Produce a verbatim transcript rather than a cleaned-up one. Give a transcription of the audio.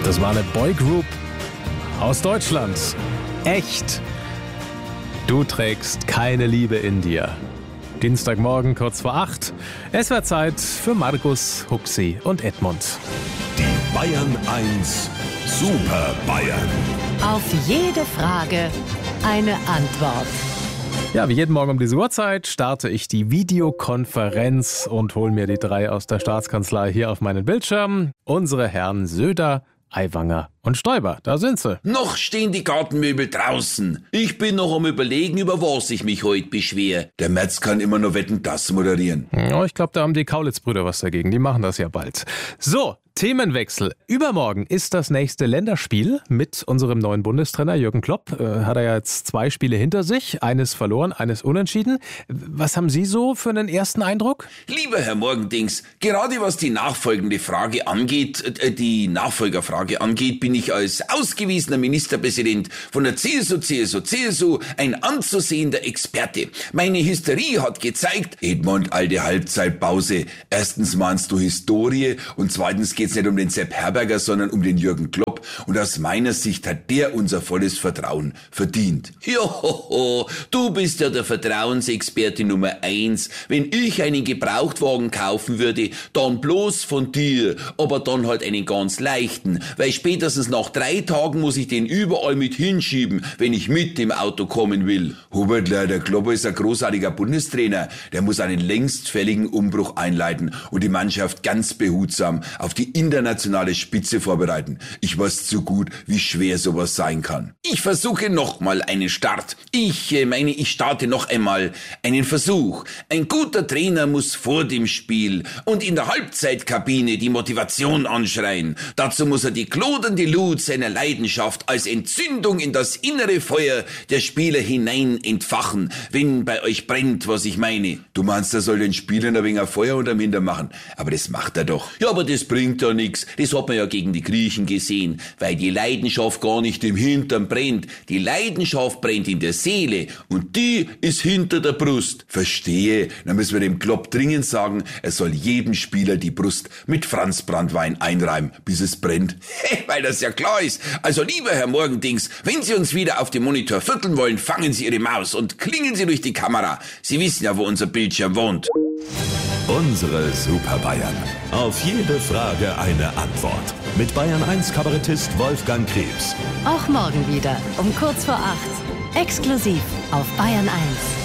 Das war eine Boygroup aus Deutschland. Echt. Du trägst keine Liebe in dir. Dienstagmorgen kurz vor acht. Es war Zeit für Markus, Huxi und Edmund. Die Bayern eins Super Bayern. Auf jede Frage eine Antwort. Ja, wie jeden Morgen um diese Uhrzeit starte ich die Videokonferenz und hole mir die drei aus der Staatskanzlei hier auf meinen Bildschirm. Unsere Herren Söder, Aiwanger und Stoiber, da sind sie. Noch stehen die Gartenmöbel draußen. Ich bin noch am Überlegen, über was ich mich heute beschwer. Der Merz kann immer noch Wetten, das moderieren. Ja, ich glaube, da haben die Kaulitz-Brüder was dagegen. Die machen das ja bald. So, Themenwechsel. Übermorgen ist das nächste Länderspiel mit unserem neuen Bundestrainer Jürgen Klopp. Äh, hat er ja jetzt zwei Spiele hinter sich. Eines verloren, eines unentschieden. Was haben Sie so für einen ersten Eindruck? Lieber Herr Morgendings, gerade was die nachfolgende Frage angeht, äh, die Nachfolgerfrage angeht, bin ich als ausgewiesener Ministerpräsident von der C S U, C S U, C S U ein anzusehender Experte. Meine Hysterie hat gezeigt, Edmund, alte Halbzeitpause. Erstens meinst du Historie und zweitens geht es nicht um den Sepp Herberger, sondern um den Jürgen Klopp. Und aus meiner Sicht hat der unser volles Vertrauen verdient. Johoho, du bist ja der Vertrauensexperte Nummer eins. Wenn ich einen Gebrauchtwagen kaufen würde, dann bloß von dir, aber dann halt einen ganz leichten, weil spätestens nach drei Tagen muss ich den überall mit hinschieben, wenn ich mit dem Auto kommen will. Hubertler, der Klopp ist ein großartiger Bundestrainer. Der muss einen längst fälligen Umbruch einleiten und die Mannschaft ganz behutsam auf die internationale Spitze vorbereiten. Ich weiß zu gut, wie schwer sowas sein kann. Ich versuche nochmal einen Start. Ich äh, meine, ich starte noch einmal einen Versuch. Ein guter Trainer muss vor dem Spiel und in der Halbzeitkabine die Motivation anschreien. Dazu muss er die glodende Lut seiner Leidenschaft als Entzündung in das innere Feuer der Spieler hinein entfachen, wenn bei euch brennt, was ich meine. Du meinst, er soll den Spielern ein wenig Feuer unterm Hintern machen, aber das macht er doch. Ja, aber das bringt ja nix. Das hat man ja gegen die Griechen gesehen, weil die Leidenschaft gar nicht im Hintern brennt. Die Leidenschaft brennt in der Seele und die ist hinter der Brust. Verstehe. Dann müssen wir dem Klopp dringend sagen, er soll jedem Spieler die Brust mit Franzbranntwein einreiben, bis es brennt. Weil das ja klar ist. Also lieber Herr Morgendings, wenn Sie uns wieder auf dem Monitor vierteln wollen, fangen Sie Ihre Maus und klingen Sie durch die Kamera. Sie wissen ja, wo unser Bildschirm wohnt. Unsere Super Bayern. Auf jede Frage eine Antwort. Mit Bayern eins Kabarettist Wolfgang Krebs. Auch morgen wieder um kurz vor acht. Exklusiv auf Bayern eins.